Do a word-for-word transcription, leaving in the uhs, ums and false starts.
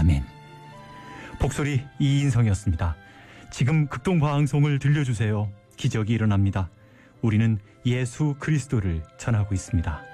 아멘. 목소리 이인성이었습니다. 지금 극동방송을 들려주세요. 기적이 일어납니다. 우리는 예수 그리스도를 전하고 있습니다.